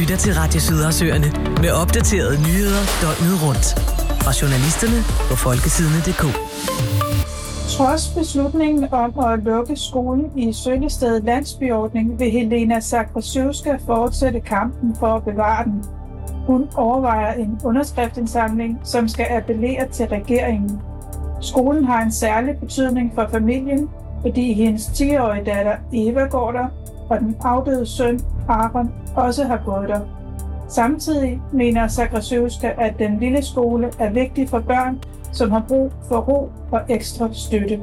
lytter til Radio Sydersøerne med opdaterede nyheder døgnet rundt. Fra journalisterne på folketidene.dk. Trods beslutningen om at lukke skolen i Søllested landsbyordning, vil Helena Sakraszewska fortsætte kampen for at bevare den. Hun overvejer en underskriftsindsamling, som skal appellere til regeringen. Skolen har en særlig betydning for familien, fordi hendes 10-årige datter Eva går der, og den afdøde søn Aron også har gået der. Samtidig mener Sakraszewska, at den lille skole er vigtig for børn, som har brug for ro og ekstra støtte.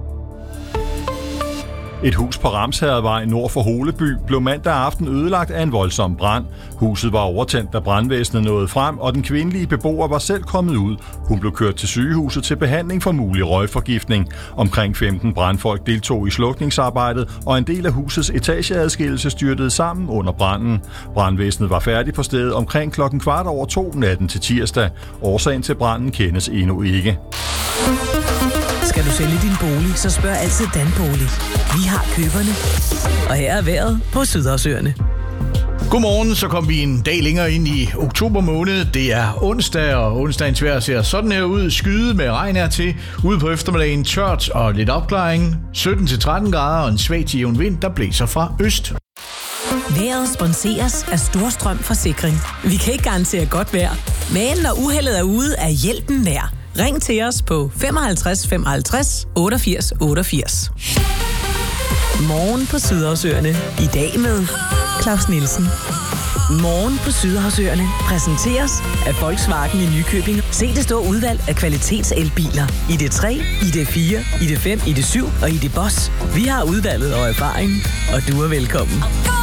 Et hus på Ramsherredvej nord for Holeby blev mandag aften ødelagt af en voldsom brand. Huset var overtændt, da brandvæsenet nåede frem, og den kvindelige beboer var selv kommet ud. Hun blev kørt til sygehuset til behandling for mulig røgforgiftning. Omkring 15 brandfolk deltog i slukningsarbejdet, og en del af husets etageadskillelse styrtede sammen under branden. Brandvæsenet var færdig på stedet omkring 2:15 natten til tirsdag. Årsagen til branden kendes endnu ikke. Skal du sælge din bolig, så spørg altid Danbolig. Vi har køberne. Og her er vejret på Sydersøerne. Godmorgen, så kom vi en dag længere ind i oktober måned. Det er onsdag, og onsdagens vejr ser sådan her ud. Skyde med regn hertil. Ude på eftermiddagen tørt og lidt opklaring. 17-13 grader og en svag til jævn vind, der blæser fra øst. Vejret sponseres af Storstrøm Forsikring. Vi kan ikke garantere godt vejr, men når uheldet er ude, er hjælpen nær. Ring til os på 55 55 88 88. Morgen på Sydersøerne. I dag med Claus Nielsen. Morgen på Sydersøerne præsenteres af Volkswagen i Nykøbing. Se det store udvalg af kvalitetselbiler. ID3, ID4, ID5, ID7 og ID Boss. Vi har udvalget og erfaring, og du er velkommen.